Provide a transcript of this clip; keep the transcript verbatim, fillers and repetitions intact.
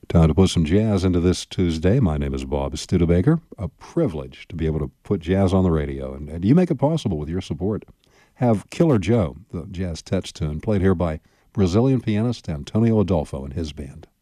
Time to put some jazz into this Tuesday. My name is Bob Studebaker. A privilege to be able to put jazz on the radio, and, and you make it possible with your support. Have Killer Joe, the jazz touch tune, played here by Brazilian pianist Antonio Adolfo and his band.